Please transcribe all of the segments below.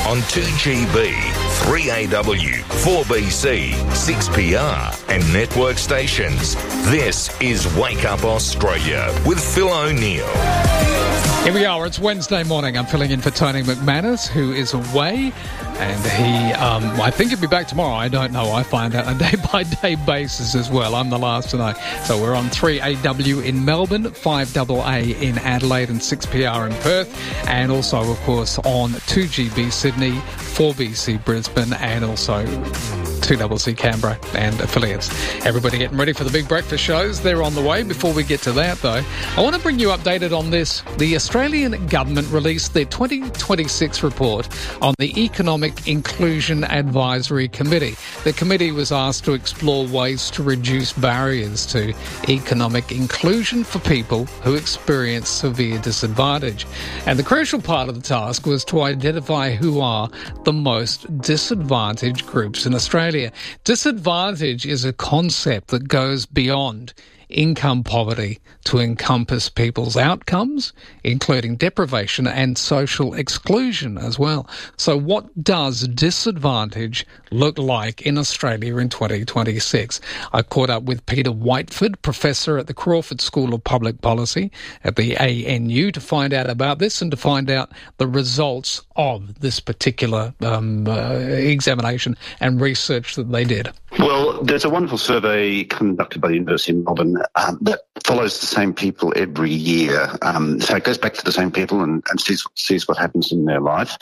on 2GB, 3AW, 4BC, 6PR and network stations. This is Wake Up Australia with Phil O'Neill. Here we are, it's Wednesday morning. I'm filling in for Tony McManus, who is away, and he, I think he'll be back tomorrow. I don't know. I find out on a day-by-day basis as well. I'm the last to know. So we're on 3AW in Melbourne, 5AA in Adelaide and 6PR in Perth, and also, of course, on 2GB Sydney, 4BC Brisbane, and also 2CC Canberra and affiliates. Everybody getting ready for the big breakfast shows. They're on the way. Before we get to that, though, I want to bring you updated on this. The Australian government released their 2026 report on the Economic Inclusion Advisory Committee. The committee was asked to explore ways to reduce barriers to economic inclusion for people who experience severe disadvantage. And the crucial part of the task was to identify who are the most disadvantaged groups in Australia. Disadvantage is a concept that goes beyond income poverty to encompass people's outcomes, including deprivation and social exclusion as well. So what does disadvantage look like in Australia in 2026? I caught up with Peter Whiteford, professor at the Crawford School of Public Policy at the ANU, to find out about this and to find out the results of this particular examination and research that they did. Well, there's a wonderful survey conducted by the University of Melbourne that follows the same people every year. So it goes back to the same people and sees what happens in their life.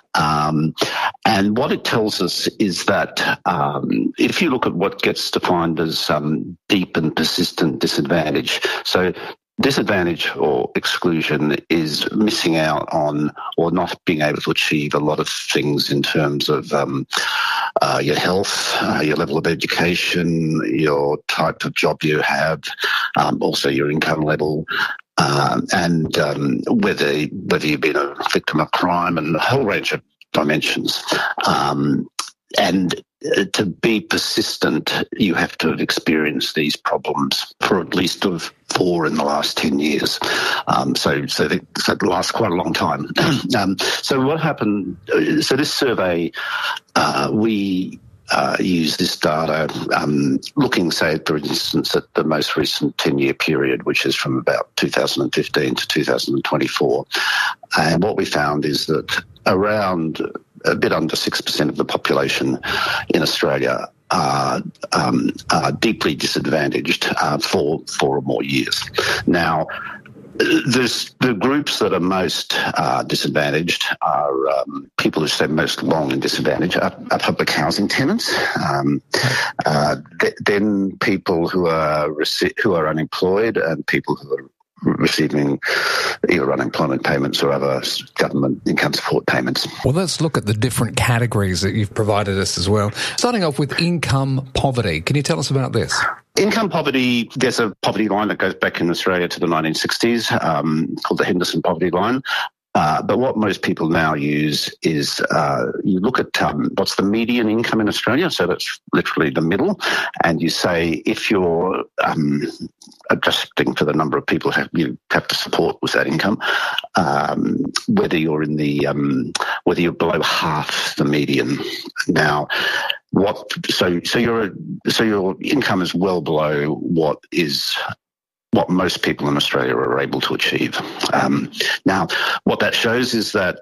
And what it tells us is that if you look at what gets defined as deep and persistent disadvantage, so disadvantage or exclusion is missing out on or not being able to achieve a lot of things in terms of your health, your level of education, your type of job you have, also your income level, and whether you've been a victim of crime, and a whole range of dimensions. And to be persistent, you have to have experienced these problems for at least 4 in the last 10 years. So they last quite a long time. So what happened? So this survey, we use this data, looking, say, for instance, at the most recent 10-year period, which is from about 2015 to 2024. And what we found is that around a bit under 6% of the population in Australia are deeply disadvantaged for 4 or more years. Now, the groups that are most disadvantaged are people who stay most long in disadvantage are public housing tenants, then people who are unemployed, and people who are receiving either unemployment payments or other government income support payments. Well, let's look at the different categories that you've provided us as well. Starting off with income poverty. Can you tell us about this? Income poverty, there's a poverty line that goes back in Australia to the 1960s called the Henderson Poverty Line. But what most people now use is you look at what's the median income in Australia, so that's literally the middle, and you say if you're adjusting for the number of people you have to support with that income, whether you're in the whether you're below half the median. Now, so your income is well below what most people in Australia are able to achieve. Now, what that shows is that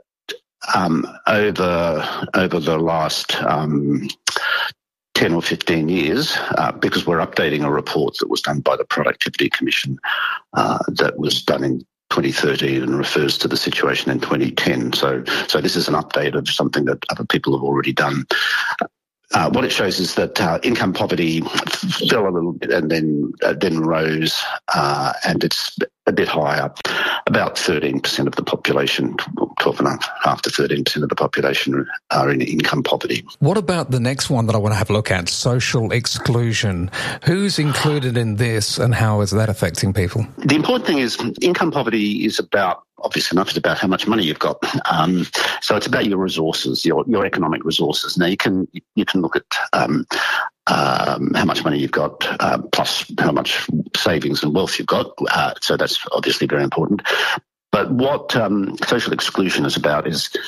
over the last 10 or 15 years, because we're updating a report that was done by the Productivity Commission that was done in 2013 and refers to the situation in 2010. So this is an update of something that other people have already done. What it shows is that income poverty fell a little bit and then rose, and it's a bit higher. About 13% of the population, 12.5 to 13% of the population are in income poverty. What about the next one that I want to have a look at, social exclusion? Who's included in this and how is that affecting people? The important thing is income poverty is about, obviously enough, it's about how much money you've got. So it's about your resources, your economic resources. Now you can look at how much money you've got, plus how much savings and wealth you've got. So that's obviously very important. But what social exclusion is about is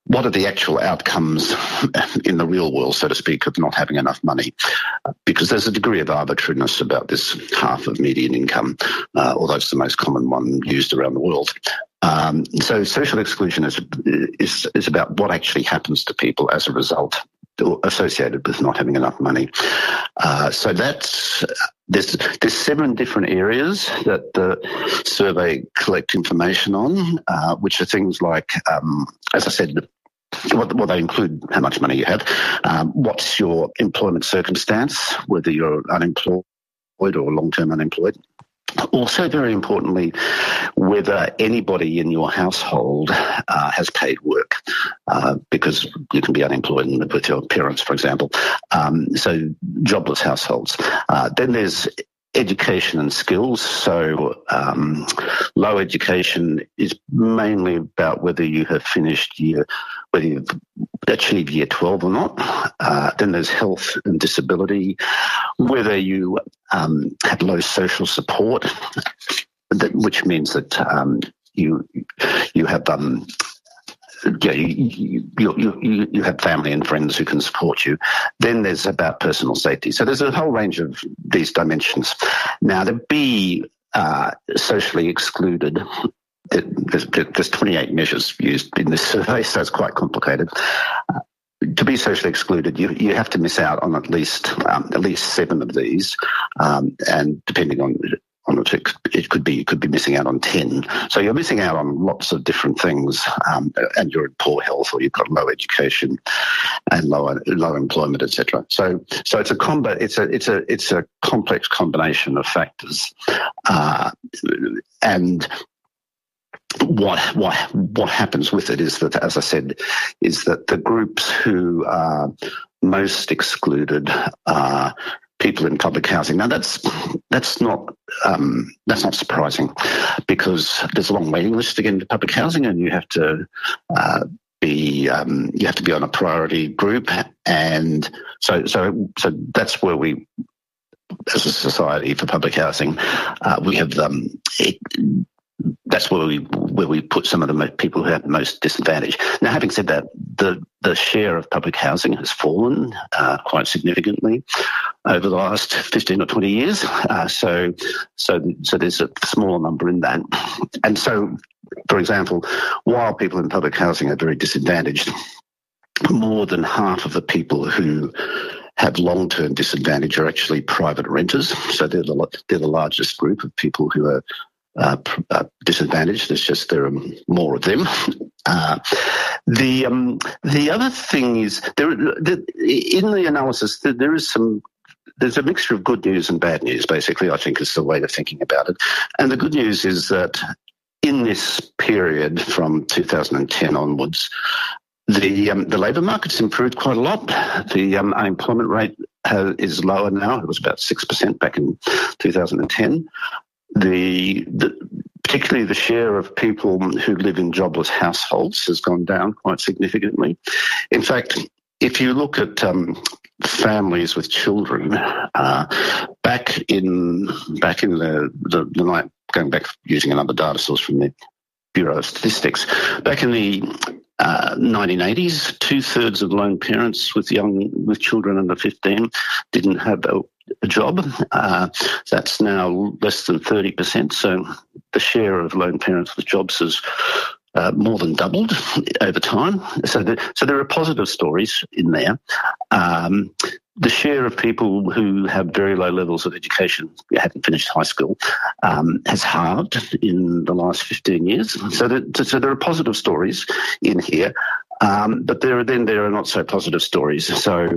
what are the actual outcomes in the real world, so to speak, of not having enough money? Because there's a degree of arbitrariness about this half of median income, although it's the most common one used around the world. So social exclusion is about what actually happens to people as a result associated with not having enough money. So there's 7 different areas that the survey collect information on, which are things like, as I said, well, they include how much money you have, what's your employment circumstance, whether you're unemployed or long-term unemployed. Also, very importantly, whether anybody in your household has paid work, because you can be unemployed and live with your parents, for example. So jobless households. Then there's education and skills. So low education is mainly about whether you have finished whether you've achieved year 12 or not. Then there's health and disability, whether you have low social support, which means that you have you have family and friends who can support you. Then there's about personal safety. So there's a whole range of these dimensions. Now, to be socially excluded, there's 28 measures used in this survey, so it's quite complicated. To be socially excluded, you have to miss out on at least 7 of these, and depending on which it could be, you could be missing out on 10. So you're missing out on lots of different things, and you're in poor health, or you've got low education and low employment, etc. So it's a complex combination of factors, and what happens with it is that, as I said, is that the groups who are most excluded are people in public housing. Now that's not surprising, because there's a long waiting list to get into public housing, and you have to be on a priority group, and so that's where we, as a society for public housing, we have that's where we put some of the people who have the most disadvantage. Now, having said that, the share of public housing has fallen quite significantly over the last 15 or 20 years. So there's a smaller number in that. And so, for example, while people in public housing are very disadvantaged, more than half of the people who have long-term disadvantage are actually private renters. So they're the largest group of people who are disadvantaged. It's just there are more of them. The other thing is in the analysis there's a mixture of good news and bad news. Basically, I think is the way of thinking about it. And the good news is that in this period from 2010 onwards, the labour market's improved quite a lot. The unemployment rate is lower now. It was about 6% back in 2010. Particularly the share of people who live in jobless households has gone down quite significantly. In fact, if you look at families with children, back in the night, going back using another data source from the Bureau of Statistics, back in the 1980s, 2/3 of lone parents with children under 15 didn't have a job. That's now less than 30%. So the share of lone parents with jobs has more than doubled over time. So there are positive stories in there. The share of people who have very low levels of education, haven't finished high school, has halved in the last 15 years. So there are positive stories in here, but there are not so positive stories. So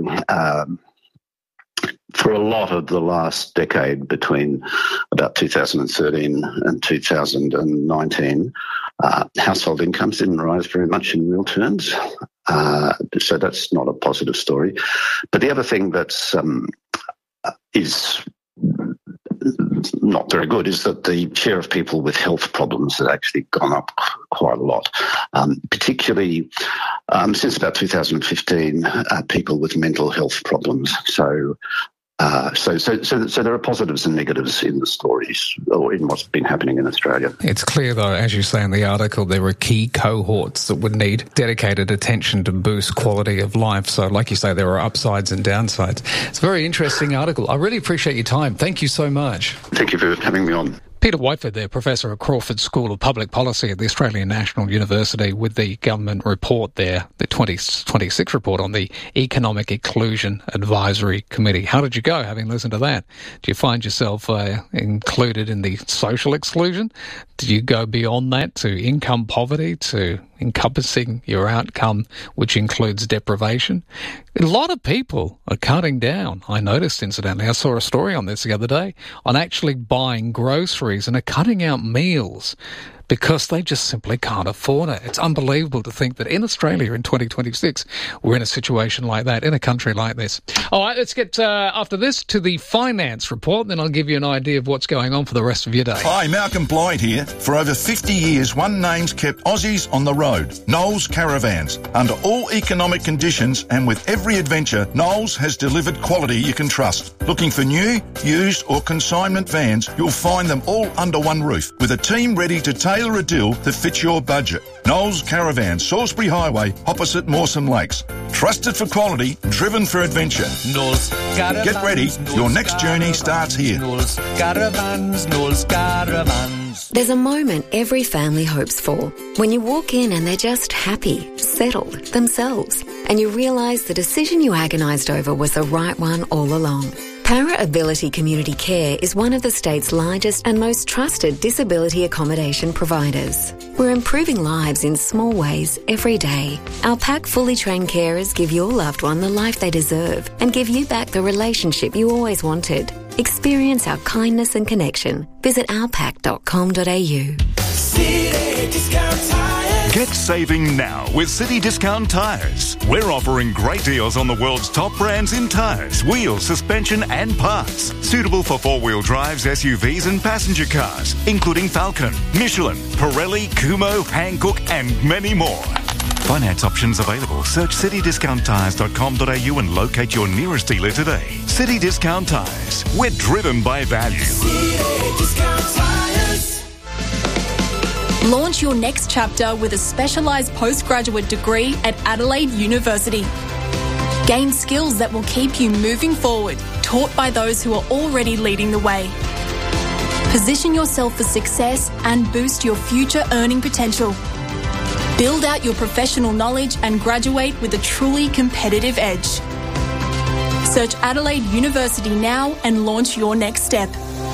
for a lot of the last decade, between about 2013 and 2019, household incomes didn't rise very much in real terms. So that's not a positive story. But the other thing that's is not very good is that the share of people with health problems has actually gone up quite a lot, particularly since about 2015, people with mental health problems. So So there are positives and negatives in the stories or in what's been happening in Australia. It's clear, though, as you say in the article, there are key cohorts that would need dedicated attention to boost quality of life. So, like you say, there are upsides and downsides. It's a very interesting article. I really appreciate your time. Thank you so much. Thank you for having me on. Peter Whiteford there, Professor at Crawford School of Public Policy at the Australian National University, with the government report there, the 2026 report on the Economic Inclusion Advisory Committee. How did you go, having listened to that? Do you find yourself included in the social exclusion? Did you go beyond that to income poverty, to encompassing your outcome, which includes deprivation? A lot of people are cutting down. I noticed, incidentally, I saw a story on this the other day, on actually buying groceries and are cutting out meals because they just simply can't afford it. It's unbelievable to think that in Australia in 2026, we're in a situation like that, in a country like this. All right, let's get, after this, to the finance report, then I'll give you an idea of what's going on for the rest of your day. Hi, Malcolm Blyde here. For over 50 years, one name's kept Aussies on the road, Knowles Caravans. Under all economic conditions and with every adventure, Knowles has delivered quality you can trust. Looking for new, used or consignment vans, you'll find them all under one roof, with a team ready to tailor a deal that fits your budget. Knowles Caravan, Salisbury Highway, opposite Mawson Lakes. Trusted for quality, driven for adventure. Knowles Caravans. Get ready, your next journey starts here. Knowles Caravans, Knowles Caravans. There's a moment every family hopes for, when you walk in and they're just happy, settled, themselves, and you realise the decision you agonised over was the right one all along. Para Ability Community Care is one of the state's largest and most trusted disability accommodation providers. We're improving lives in small ways every day. Our PAC fully trained carers give your loved one the life they deserve and give you back the relationship you always wanted. Experience our kindness and connection. Visit ourpac.com.au. City Discount Tires. Get saving now with City Discount Tires. We're offering great deals on the world's top brands in tyres, wheels, suspension and parts. Suitable for four-wheel drives, SUVs and passenger cars, including Falcon, Michelin, Pirelli, Kumho, Hankook and many more. Finance options available. Search citydiscounttires.com.au and locate your nearest dealer today. City Discount Tires. We're driven by value. City Discount Tires. Launch your next chapter with a specialised postgraduate degree at Adelaide University. Gain skills that will keep you moving forward, taught by those who are already leading the way. Position yourself for success and boost your future earning potential. Build out your professional knowledge and graduate with a truly competitive edge. Search Adelaide University now and launch your next step.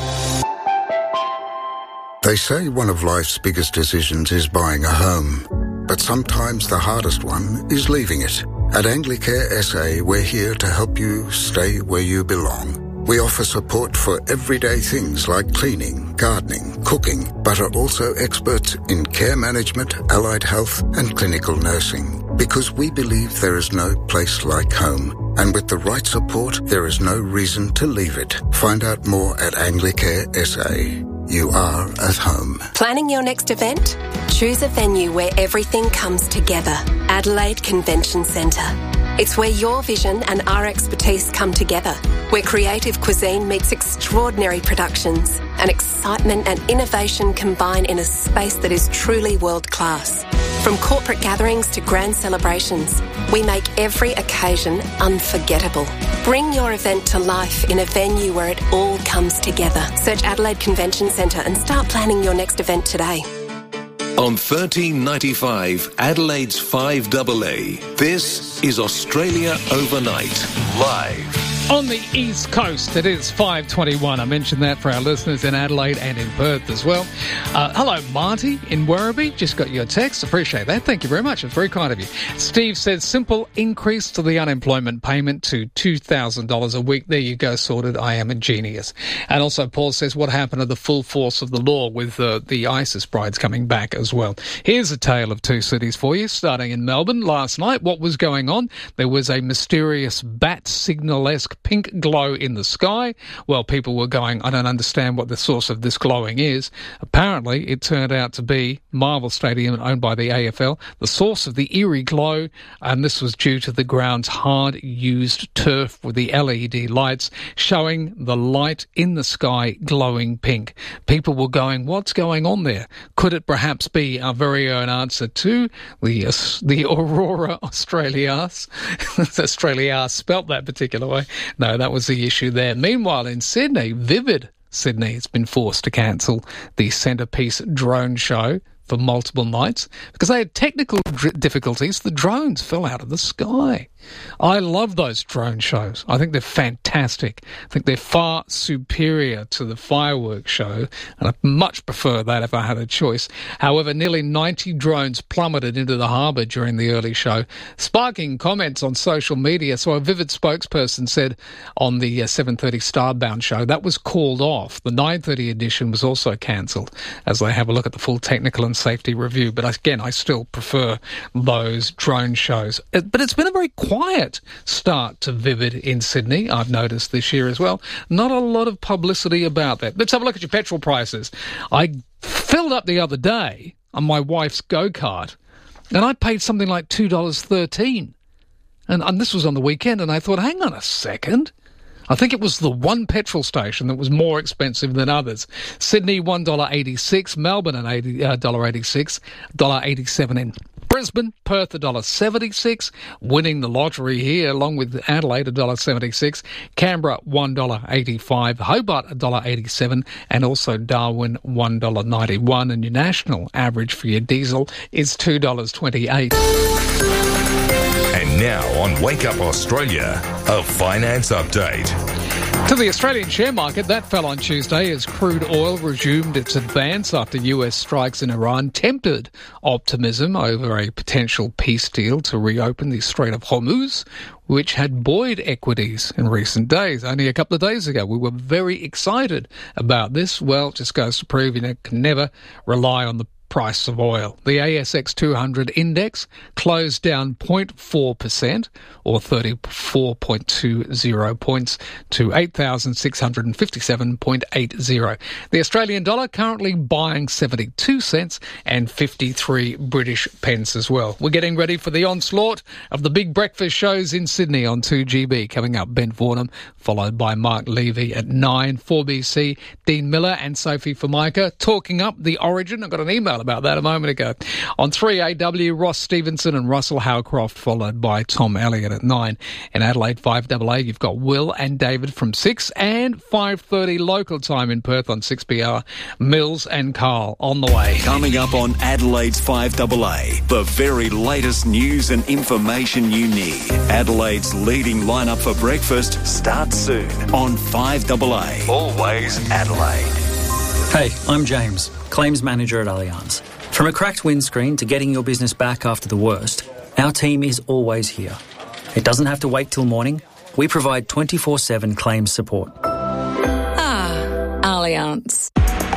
They say one of life's biggest decisions is buying a home, but sometimes the hardest one is leaving it. At Anglicare SA, we're here to help you stay where you belong. We offer support for everyday things like cleaning, gardening, cooking, but are also experts in care management, allied health and clinical nursing. Because we believe there is no place like home. And with the right support, there is no reason to leave it. Find out more at Anglicare SA. You are at home. Planning your next event? Choose a venue where everything comes together. Adelaide Convention Centre. It's where your vision and our expertise come together, where creative cuisine meets extraordinary productions and excitement and innovation combine in a space that is truly world-class. From corporate gatherings to grand celebrations, we make every occasion unforgettable. Bring your event to life in a venue where it all comes together. Search Adelaide Convention Centre and start planning your next event today. On 1395 Adelaide's 5AA, this is Australia Overnight, live. On the East Coast, it is 5:21. I mentioned that for our listeners in Adelaide and in Perth as well. Hello, Marty in Werribee. Just got your text. Appreciate that. Thank you very much. It's very kind of you. Steve says, simple increase to the unemployment payment to $2,000 a week. There you go, sorted. I am a genius. And also, Paul says, what happened to the full force of the law with the ISIS brides coming back as well? Here's a tale of two cities for you, starting in Melbourne. Last night, what was going on? There was a mysterious bat signal-esque pink glow in the sky. Well, people were going, I don't understand what the source of this glowing is. Apparently, it turned out to be Marvel Stadium, owned by the AFL, the source of the eerie glow, and this was due to the ground's hard-used turf with the LED lights showing the light in the sky glowing pink. People were going, what's going on there? Could it perhaps be our very own answer to the Aurora Australias? Australias spelt that particular way. No, that was the issue there. Meanwhile, in Sydney, Vivid Sydney has been forced to cancel the Centrepiece drone show for multiple nights because they had technical difficulties. The drones fell out of the sky. I love those drone shows. I think they're fantastic. I think they're far superior to the fireworks show, and I much prefer that if I had a choice. However, nearly 90 drones plummeted into the harbour during the early show, sparking comments on social media. So a Vivid spokesperson said on the 7:30 Starbound show that was called off. The 9:30 edition was also cancelled as they have a look at the full technical and safety review. But again, I still prefer those drone shows. But it's been a very quiet start to Vivid in Sydney, I've noticed this year as well. Not a lot of publicity about that. Let's have a look at your petrol prices. I filled up the other day on my wife's go-kart, and I paid something like $2.13. And this was on the weekend, and I thought, hang on a second. I think it was the one petrol station that was more expensive than others. Sydney, $1.86. Melbourne, $1.86. $1.87 in Brisbane. Perth, $1.76. Winning the lottery here, along with Adelaide, $1.76. Canberra, $1.85. Hobart, $1.87. And also Darwin, $1.91. And your national average for your diesel is $2.28. And now on Wake Up Australia, a finance update. To the Australian share market, that fell on Tuesday as crude oil resumed its advance after US strikes in Iran tempered optimism over a potential peace deal to reopen the Strait of Hormuz, which had buoyed equities in recent days. Only a couple of days ago, we were very excited about this. Well, it just goes to prove you can never rely on the price of oil. The ASX 200 index closed down 0.4% or 34.20 points to 8,657.80. The Australian dollar currently buying 72 cents and 53 British pence as well. We're getting ready for the onslaught of the big breakfast shows in Sydney on 2GB. Coming up, Ben Vornum, followed by Mark Levy at 9. 4BC, Dean Miller and Sophie Formica talking up the Origin. I got an email about that a moment ago. On 3AW, Ross Stevenson and Russell Howcroft, followed by Tom Elliott at 9. In Adelaide, 5AA, you've got Will and David from 6, and 5:30 local time in Perth on 6PR, Mills and Carl on the way. Coming up on Adelaide's 5AA, the very latest news and information you need. Adelaide's leading lineup for breakfast starts soon on 5AA. Always Adelaide. Hey, I'm James, Claims Manager at Allianz. From a cracked windscreen to getting your business back after the worst, our team is always here. It doesn't have to wait till morning. We provide 24/7 claims support. Allianz.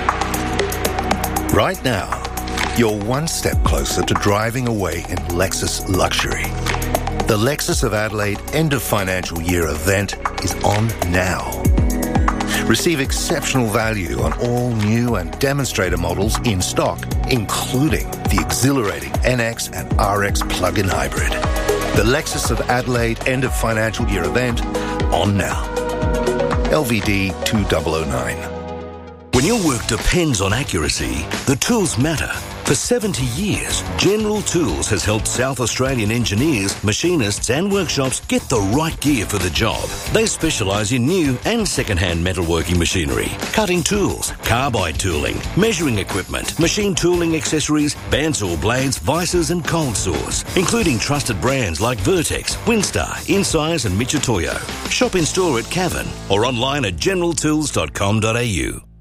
Right now, you're one step closer to driving away in Lexus luxury. The Lexus of Adelaide end of financial year event is on now. Receive exceptional value on all new and demonstrator models in stock, including the exhilarating NX and RX plug-in hybrid. The Lexus of Adelaide end of financial year event on now. LVD 2009. When your work depends on accuracy, the tools matter. For 70 years, General Tools has helped South Australian engineers, machinists and workshops get the right gear for the job. They specialise in new and second-hand metalworking machinery, cutting tools, carbide tooling, measuring equipment, machine tooling accessories, bandsaw blades, vices and cold saws, including trusted brands like Vertex, Winstar, Insize and Michitoyo. Shop in store at Cavan or online at generaltools.com.au.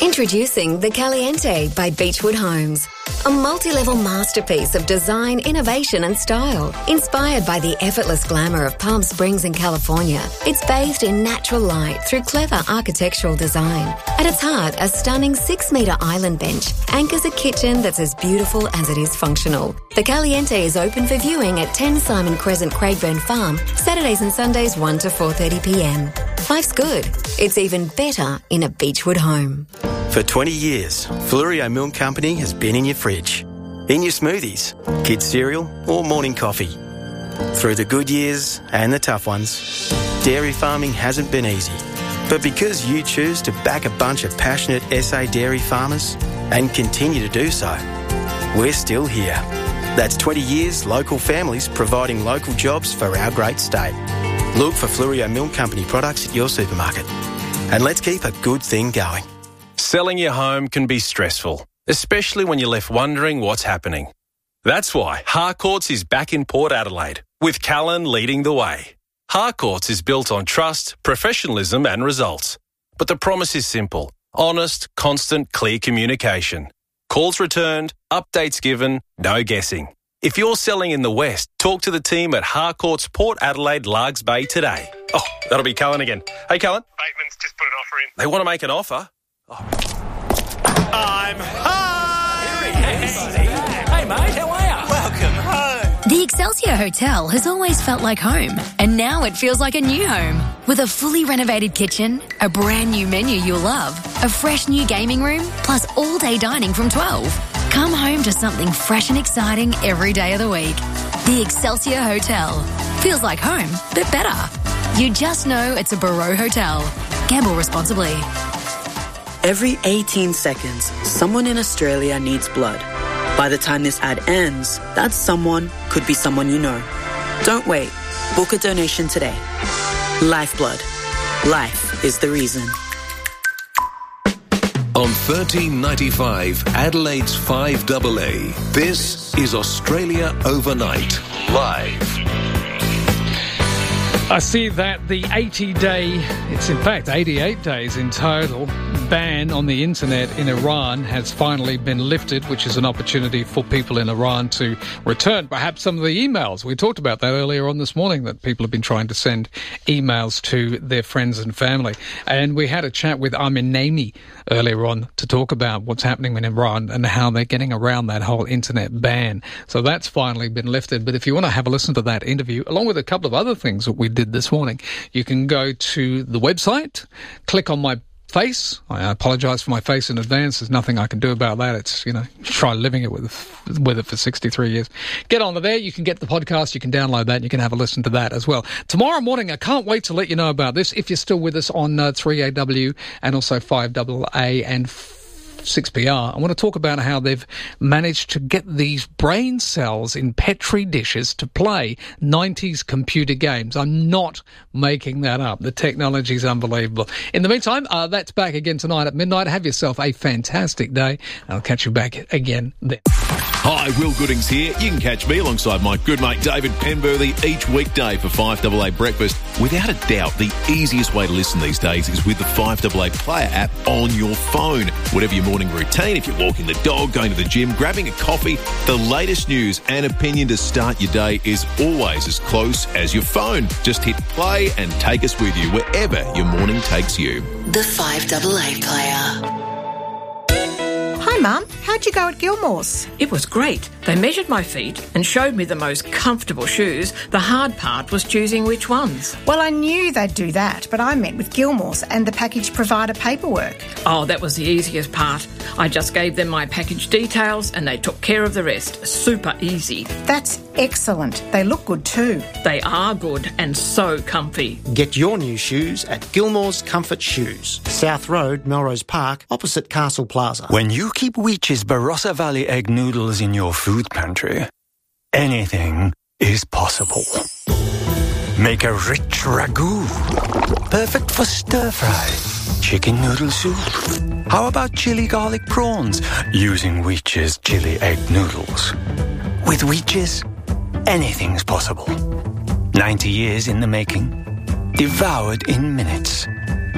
Introducing the Caliente by Beechwood Homes. A multi-level masterpiece of design, innovation and style. Inspired by the effortless glamour of Palm Springs in California, it's bathed in natural light through clever architectural design. At its heart, a stunning 6-metre island bench anchors a kitchen that's as beautiful as it is functional. The Caliente is open for viewing at 10 Simon Crescent, Craigburn Farm, Saturdays and Sundays 1 to 4:30pm. Life's good. It's even better in a Beechwood home. For 20 years, Flurio Milk Company has been in your fridge, in your smoothies, kids' cereal or morning coffee. Through the good years and the tough ones, dairy farming hasn't been easy. But because you choose to back a bunch of passionate SA dairy farmers and continue to do so, we're still here. That's 20 years local families providing local jobs for our great state. Look for Flurio Milk Company products at your supermarket. And let's keep a good thing going. Selling your home can be stressful, especially when you're left wondering what's happening. That's why Harcourts is back in Port Adelaide, with Callan leading the way. Harcourts is built on trust, professionalism and results. But the promise is simple: honest, constant, clear communication. Calls returned, updates given, no guessing. If you're selling in the West, talk to the team at Harcourts Port Adelaide Largs Bay today. Oh, that'll be Callan again. Hey, Callan. Bateman's just put an offer in. They want to make an offer? I'm home! Hey mate, how are you? Welcome home! The Excelsior Hotel has always felt like home, and now it feels like a new home. With a fully renovated kitchen, a brand new menu you'll love, a fresh new gaming room, plus all-day dining from 12. Come home to something fresh and exciting every day of the week. The Excelsior Hotel. Feels like home, but better. You just know it's a Barreau Hotel. Gamble responsibly. Every 18 seconds, someone in Australia needs blood. By the time this ad ends, that someone could be someone you know. Don't wait. Book a donation today. Lifeblood. Life is the reason. On 1395 Adelaide's 5AA, this is Australia Overnight, live. I see that the 80-day, it's in fact 88 days in total, ban on the internet in Iran has finally been lifted, which is an opportunity for people in Iran to return perhaps some of the emails. We talked about that earlier on this morning, that people have been trying to send emails to their friends and family. And we had a chat with Amin Naimi earlier on to talk about what's happening in Iran and how they're getting around that whole internet ban. So that's finally been lifted. But if you want to have a listen to that interview, along with a couple of other things that we did this morning, you can go to the website, click on my face. I apologise for my face in advance. There's nothing I can do about that. It's, try living it with it for 63 years. Get on there. You can get the podcast. You can download that. And you can have a listen to that as well. Tomorrow morning, I can't wait to let you know about this. If you're still with us on 3AW and also 5AA and 6PR, I want to talk about how they've managed to get these brain cells in Petri dishes to play 90s computer games. I'm not making that up. The technology is unbelievable. In the meantime, that's back again tonight at midnight. Have yourself a fantastic day. I'll catch you back again then. Hi, Will Goodings here. You can catch me alongside my good mate David Penberthy each weekday for 5AA Breakfast. Without a doubt, the easiest way to listen these days is with the 5AA Player app on your phone. Whatever your morning routine, if you're walking the dog, going to the gym, grabbing a coffee, the latest news and opinion to start your day is always as close as your phone. Just hit play and take us with you wherever your morning takes you. The 5AA Player. Hi Mum, how'd you go at Gilmore's? It was great. They measured my feet and showed me the most comfortable shoes. The hard part was choosing which ones. Well, I knew they'd do that, but I met with Gilmore's and the package provider paperwork. Oh, that was the easiest part. I just gave them my package details and they took care of the rest. Super easy. That's excellent. They look good too. They are good and so comfy. Get your new shoes at Gilmore's Comfort Shoes, South Road, Melrose Park, opposite Castle Plaza. When you keep Weech's Barossa Valley egg noodles in your food pantry, anything is possible. Make a rich ragu, perfect for stir-fry, chicken noodle soup. How about chili garlic prawns using Weech's chili egg noodles? With Weech's, anything's possible. 90 years in the making, devoured in minutes.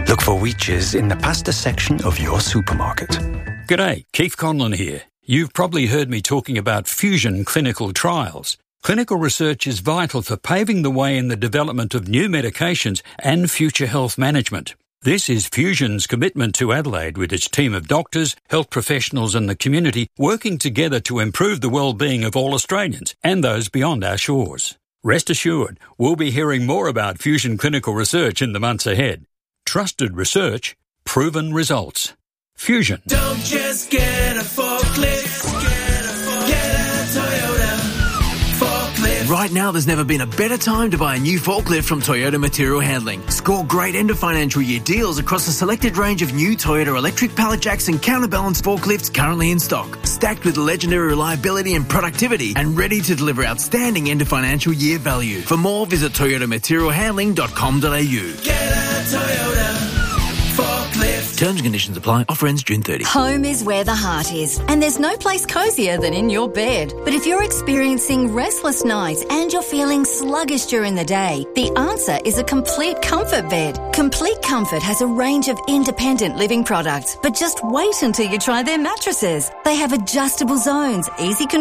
Look for Weeches in the pasta section of your supermarket. G'day, Keith Conlon here. You've probably heard me talking about fusion clinical trials. Clinical research is vital for paving the way in the development of new medications and future health management. This is Fusion's commitment to Adelaide with its team of doctors, health professionals and the community working together to improve the well-being of all Australians and those beyond our shores. Rest assured, we'll be hearing more about Fusion clinical research in the months ahead. Trusted research, proven results. Fusion. Don't just get a forklift, get a Toyota forklift. Right now, there's never been a better time to buy a new forklift from Toyota Material Handling. Score great end of financial year deals across a selected range of new Toyota electric pallet jacks and counterbalance forklifts currently in stock, stacked with legendary reliability and productivity and ready to deliver outstanding end of financial year value. For more, visit toyotamaterialhandling.com.au. Get a Toyota forklift. Terms and conditions apply. Offer ends June 30. Home is where the heart is, and there's no place cozier than in your bed. But if you're experiencing restless nights and you're feeling sluggish during the day, the answer is a Complete Comfort bed. Complete Comfort has a range of independent living products, but just wait until you try their mattresses. They have adjustable zones, easy control